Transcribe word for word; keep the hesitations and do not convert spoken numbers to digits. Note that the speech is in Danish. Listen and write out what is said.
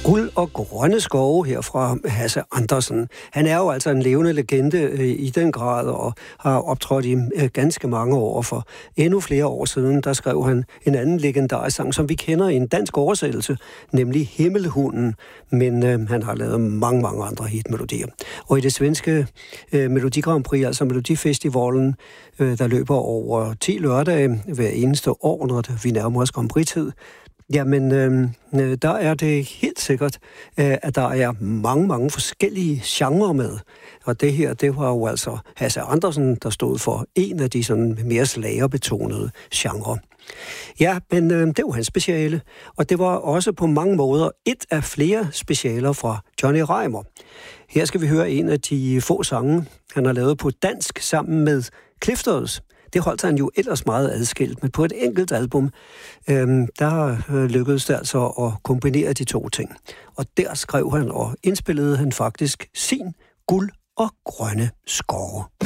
Guld og grønne skove her fra Hasse Andersen. Han er jo altså en levende legende i den grad og har optrådt i ganske mange år. For endnu flere år siden, der skrev han en anden legendarisk sang, som vi kender i en dansk oversættelse, nemlig Himmelhunden. Men øh, han har lavet mange, mange andre hitmelodier. Og i det svenske øh, Melodi Grand Prix, altså Melodifestivalen, øh, der løber over ti lørdage hver eneste år, når vi nærmer os Grand Prix-tid, jamen, øh, der er det helt sikkert, øh, at der er mange, mange forskellige genrer med. Og det her, det var jo altså Hasse Andersen, der stod for en af de sådan mere slagerbetonede genrer. Ja, men øh, det var hans speciale, og det var også på mange måder et af flere specialer fra Johnny Reimer. Her skal vi høre en af de få sange, han har lavet på dansk sammen med Clifters. Det holdt han jo ellers meget adskilt, men på et enkelt album, øhm, der øh, lykkedes det altså at kombinere de to ting. Og der skrev han og indspillede han faktisk sin Guld og grønne skove.